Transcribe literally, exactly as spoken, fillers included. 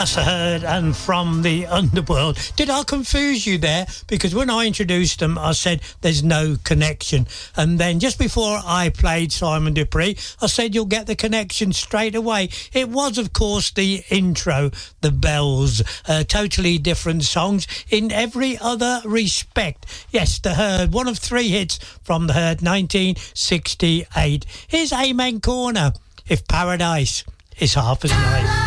That's The Herd and From the Underworld. Did I confuse you there? Because when I introduced them, I said there's no connection. And then just before I played Simon Dupree, I said you'll get the connection straight away. It was, of course, the intro, The Bells. Uh, totally different songs in every other respect. Yes, The Herd, one of three hits from The Herd, nineteen sixty-eight. Here's Amen Corner. If Paradise is half as nice.